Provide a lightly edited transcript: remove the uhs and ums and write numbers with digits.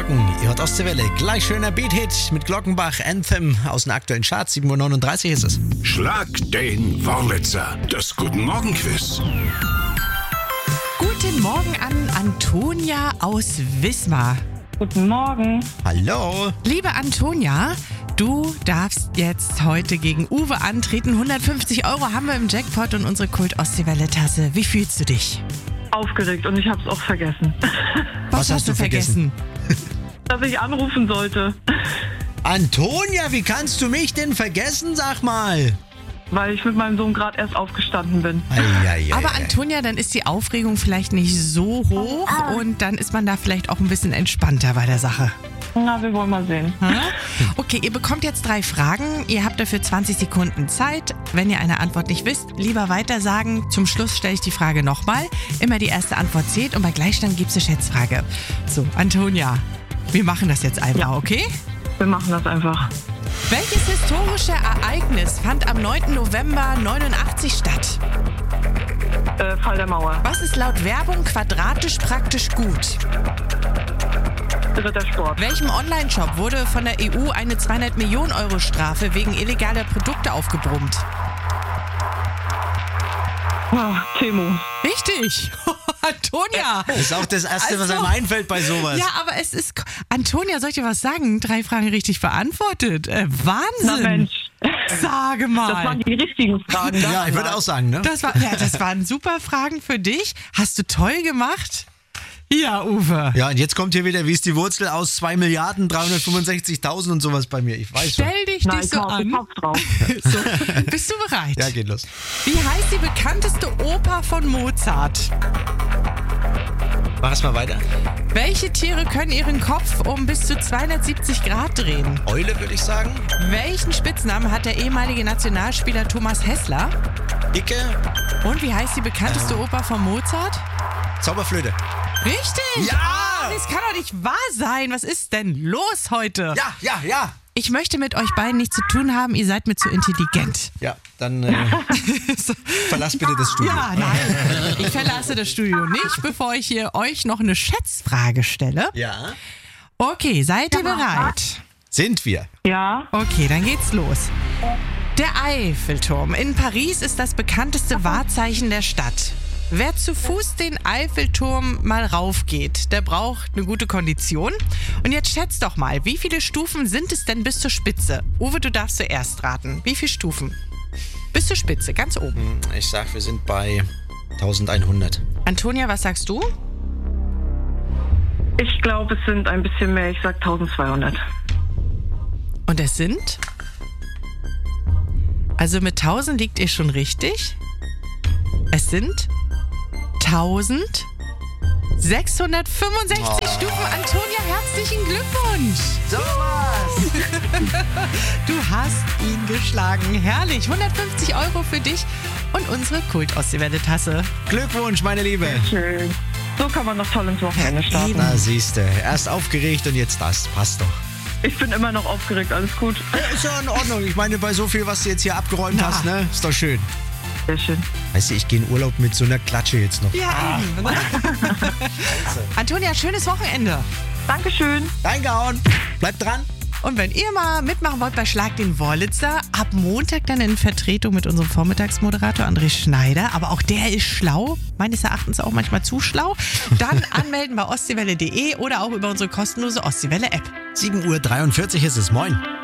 Morgen. Ihr hört Ostseewelle. Gleich schöner Beat-Hit mit Glockenbach. Anthem aus den aktuellen Charts. 7:39 Uhr ist es. Schlag den Wurlitzer. Das Guten Morgen Quiz. Guten Morgen an Antonia aus Wismar. Guten Morgen. Hallo. Liebe Antonia, du darfst jetzt heute gegen Uwe antreten. 150 € haben wir im Jackpot und unsere Kult-Ostseewelle-Tasse. Wie fühlst du dich? Aufgeregt und ich hab's auch vergessen. Was hast du vergessen? Dass ich anrufen sollte, Antonia, wie kannst du mich denn vergessen, sag mal? weil ich mit meinem Sohn gerade erst aufgestanden bin. Aber Antonia, dann ist die Aufregung vielleicht nicht so hoch und dann ist man da vielleicht auch ein bisschen entspannter bei der Sache. Na, wir wollen mal sehen. Okay, ihr bekommt jetzt 3 Fragen. Ihr habt dafür 20 Sekunden Zeit. Wenn ihr eine Antwort nicht wisst, lieber weiter sagen. Zum Schluss stelle ich die Frage nochmal. Immer die erste Antwort zählt und bei Gleichstand gibt es eine Schätzfrage. So, Antonia, wir machen das jetzt einmal, okay? Wir machen das einfach. Welches historische Ereignis fand am 9. November 89 statt? Fall der Mauer. Was ist laut Werbung quadratisch praktisch gut? Rittersport. Welchem Online-Shop wurde von der EU eine 200 Millionen € Strafe wegen illegaler Produkte aufgebrummt? Temo. Richtig! Antonia! Das ist auch das Erste, was Also- einem einfällt bei sowas. Ja, aber es ist... Antonia, soll ich dir was sagen? 3 Fragen richtig beantwortet. Wahnsinn! Na Mensch, Sage mal. das waren die richtigen Fragen. Ja, ich würde auch sagen, ne? Das waren super Fragen für dich. Hast du toll gemacht? Ja, Uwe. Ja, und jetzt kommt hier wieder, wie ist die Wurzel aus 2.365.000 und sowas bei mir. Ich weiß schon. Stell dich Nein, nicht ich so hab den an. Kopf drauf. So, bist du bereit? Ja, geht los. Wie heißt die bekannteste Oper von Mozart? Mach es mal weiter. Welche Tiere können ihren Kopf um bis zu 270 Grad drehen? Eule, würde ich sagen. Welchen Spitznamen hat der ehemalige Nationalspieler Thomas Hessler? Dicke Und wie heißt die bekannteste Oper von Mozart? Zauberflöte. Richtig! Ja! Das kann doch nicht wahr sein. Was ist denn los heute? Ja. Ich möchte mit euch beiden nichts zu tun haben. Ihr seid mir zu intelligent. Ja, dann verlass bitte das Studio. Ja, nein. Ich verlasse das Studio nicht, bevor ich hier euch noch eine Schätzfrage stelle. Ja. Okay, seid ihr bereit? Sind wir. Ja, Okay, dann geht's los. Der Eiffelturm in Paris ist das bekannteste Wahrzeichen der Stadt. Wer zu Fuß den Eiffelturm mal raufgeht, der braucht eine gute Kondition. Und jetzt schätzt doch mal, wie viele Stufen sind es denn bis zur Spitze? Uwe, du darfst zuerst raten. Wie viele Stufen? Bis zur Spitze, ganz oben. Ich sag, wir sind bei 1100. Antonia, was sagst du? ich glaube, es sind ein bisschen mehr. Ich sag 1200. Und es sind? Also mit 1000 liegt ihr schon richtig. Es sind 1665 Stufen. Antonia, herzlichen Glückwunsch. So was. Du hast ihn geschlagen. Herrlich. 150 € für dich und unsere Kult-Ostseewelle-Tasse. Glückwunsch, meine Liebe. Schön. So kann man noch toll ins Wochenende starten. Na, siehste. Erst aufgeregt und jetzt das. Passt doch. Ich bin immer noch aufgeregt. Alles gut. Ist ja in Ordnung. Ich meine, bei so viel, was du jetzt hier abgeräumt hast, ne? Ist doch schön. Sehr schön. Weißt du, ich gehe in Urlaub mit so einer Klatsche jetzt noch. Ja, eben. Antonia, schönes Wochenende. Dankeschön. Reingehauen. Bleibt dran. Und wenn ihr mal mitmachen wollt bei Schlag den Wurlitzer, ab Montag dann in Vertretung mit unserem Vormittagsmoderator André Schneider, aber auch der ist schlau, meines Erachtens auch manchmal zu schlau, dann anmelden bei ostseewelle.de oder auch über unsere kostenlose Ostseewelle-App. 7:43 Uhr ist es. Moin.